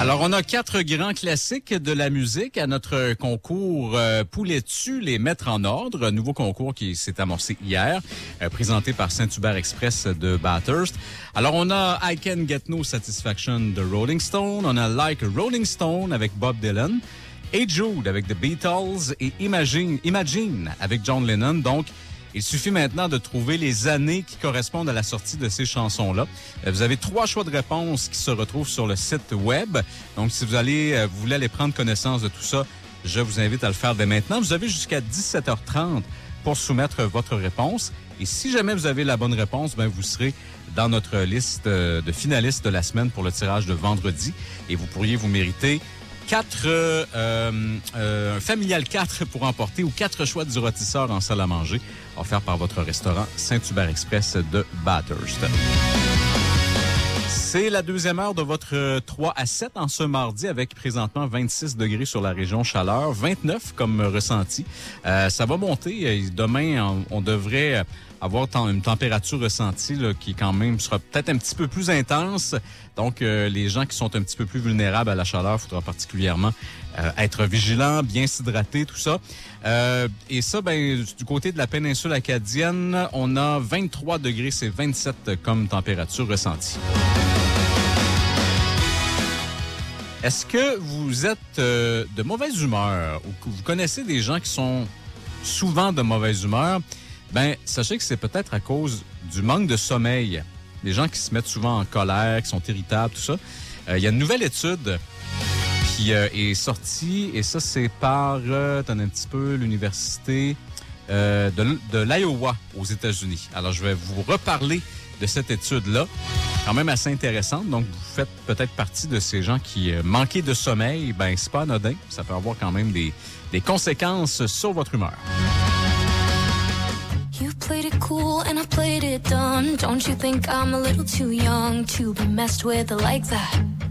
Alors, on a 4 grands classiques de la musique à notre concours Poulais-tu les mettre en ordre. Un nouveau concours qui s'est amorcé hier, présenté par Saint-Hubert Express de Bathurst. Alors, on a I Can Get No Satisfaction de Rolling Stone. On a Like a Rolling Stone avec Bob Dylan. Hey Jude avec The Beatles et Imagine avec John Lennon. Donc, il suffit maintenant de trouver les années qui correspondent à la sortie de ces chansons-là. Vous avez 3 choix de réponses qui se retrouvent sur le site web. Donc, si vous voulez aller prendre connaissance de tout ça, je vous invite à le faire dès maintenant. Vous avez jusqu'à 17h30 pour soumettre votre réponse. Et si jamais vous avez la bonne réponse, vous serez dans notre liste de finalistes de la semaine pour le tirage de vendredi. Et vous pourriez vous mériter un familial 4 pour emporter ou 4 choix du rôtisseur en salle à manger offert par votre restaurant Saint-Hubert Express de Bathurst. C'est la deuxième heure de votre 3 à 7 en ce mardi avec présentement 26 degrés sur la région chaleur, 29 comme ressenti. Ça va monter. Demain, on devrait avoir une température ressentie là, qui quand même sera peut-être un petit peu plus intense. Donc, les gens qui sont un petit peu plus vulnérables à la chaleur, il faudra particulièrement être vigilants, bien s'hydrater, tout ça. Et ça, du côté de la péninsule acadienne, on a 23 degrés, c'est 27 comme température ressentie. Est-ce que vous êtes de mauvaise humeur ou que vous connaissez des gens qui sont souvent de mauvaise humeur? Sachez que c'est peut-être à cause du manque de sommeil. Des gens qui se mettent souvent en colère, qui sont irritables, tout ça. Il y a une nouvelle étude qui est sortie, et ça, c'est par, attendez un petit peu, l'université de l'Iowa aux États-Unis. Alors, je vais vous reparler de cette étude-là, quand même assez intéressante. Donc, vous faites peut-être partie de ces gens qui manquent de sommeil. C'est pas anodin. Ça peut avoir quand même des conséquences sur votre humeur. You played it cool and I played it dumb. Don't you think I'm a little too young to be messed with like that?